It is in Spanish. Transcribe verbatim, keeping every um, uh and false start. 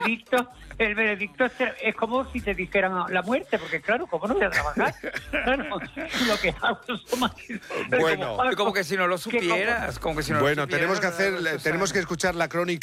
veredicto, el veredicto es, es como si te dijeran la muerte, porque claro, ¿cómo no voy a trabajar? Claro, lo que hago es más... Bueno, Como que si no lo supieras. Como que si no bueno, lo supieras, tenemos que hacer, Susana. tenemos que escuchar la crónica